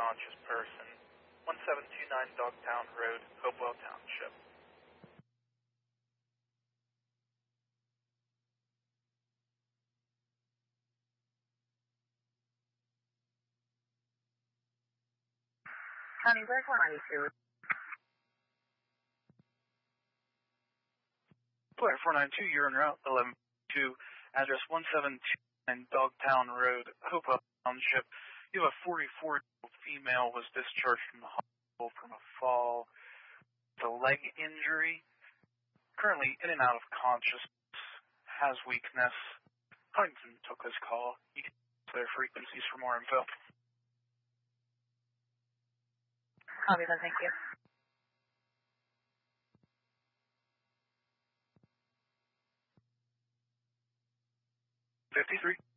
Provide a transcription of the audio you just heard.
conscious person. 1729 Dogtown Road, Hopewell Township. County Bridge 492. Flyer 492, you're en route 11-2, address 172 Dogtown Road, Hopewell Township. You have a 44-year-old female was discharged from the hospital from a fall with a leg injury. Currently in and out of consciousness, has weakness. Huntington took his call. You can use their frequencies for more info. Copy that, thank you. 53.